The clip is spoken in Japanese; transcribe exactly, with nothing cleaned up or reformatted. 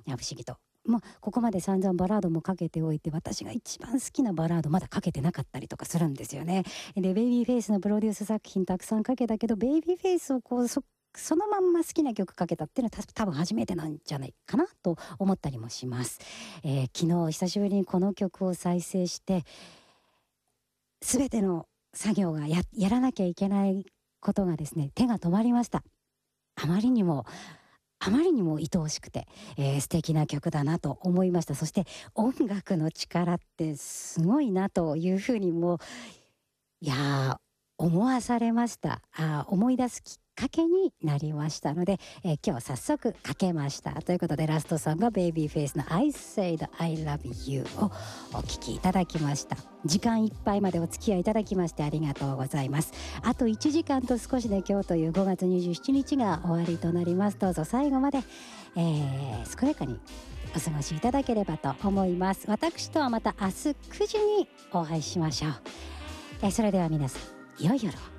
いや不思議ともうここまで散々バラードもかけておいて、私が一番好きなバラードまだかけてなかったりとかするんですよね。でベイビーフェイスのプロデュース作品たくさんかけたけど、ベイビーフェイスをこうそそのまんま好きな曲かけたっていうのはた多分初めてなんじゃないかなと思ったりもします。えー、昨日久しぶりにこの曲を再生して全ての作業が や, やらなきゃいけないことがですね、手が止まりました。あまりにもあまりにも愛おしくて、えー、素敵な曲だなと思いました。そして音楽の力ってすごいなというふうにもいや思わされました。あ思い出すきっかけになりましたので、えー、今日早速かけましたということで、ラストさんがベイビーフェイスの I said I love you をお聴きいただきました。時間いっぱいまでお付き合いいただきましてありがとうございます。あといちじかんと少しで今日というごがつにじゅうしちにちが終わりとなります。どうぞ最後まで、えー、健やかにお過ごしいただければと思います。私とはまた明日くじにお会いしましょう。えー、それでは皆さん、良い夜を。